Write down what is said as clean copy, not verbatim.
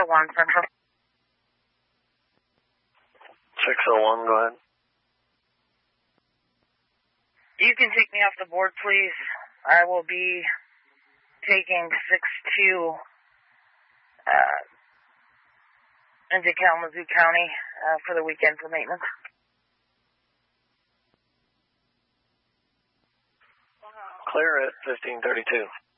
601 Central. 601, go ahead. You can take me off the board, please. I will be taking 6-2 into Kalamazoo County for the weekend for maintenance. Clear at 1532.